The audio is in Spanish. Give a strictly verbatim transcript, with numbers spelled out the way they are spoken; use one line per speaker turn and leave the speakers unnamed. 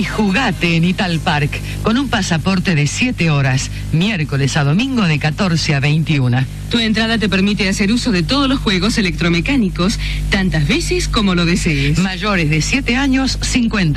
jugate en Italpark con un pasaporte de siete horas, miércoles a domingo de catorce a veintiuna.
Tu entrada te permite hacer uso de todos los juegos electromecánicos tantas veces como lo desees.
Mayores de siete años, cincuenta.